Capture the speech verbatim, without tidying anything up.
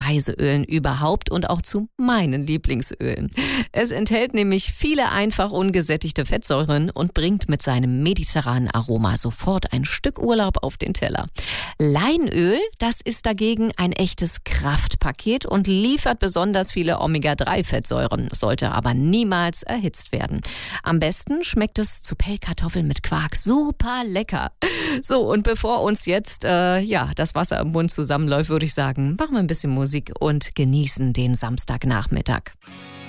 Speiseölen überhaupt und auch zu meinen Lieblingsölen. Es enthält nämlich viele einfach ungesättigte Fettsäuren und bringt mit seinem mediterranen Aroma sofort ein Stück Urlaub auf den Teller. Leinöl, das ist dagegen ein echtes Kraftpaket und liefert besonders viele Omega drei Fettsäuren, sollte aber niemals erhitzt werden. Am besten schmeckt es zu Pellkartoffeln mit Quark super lecker. So, und bevor uns jetzt äh, ja das Wasser im Mund zusammenläuft, würde ich sagen, machen wir ein bisschen Musik und genießen den Samstagnachmittag.